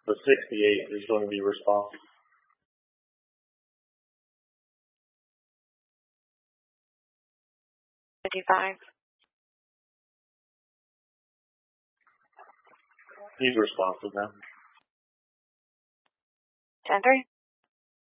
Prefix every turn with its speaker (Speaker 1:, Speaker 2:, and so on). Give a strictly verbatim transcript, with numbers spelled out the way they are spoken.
Speaker 1: The sixty-eight is going to be responsive.
Speaker 2: fifty-five.
Speaker 1: He's responsive now.
Speaker 2: ten three.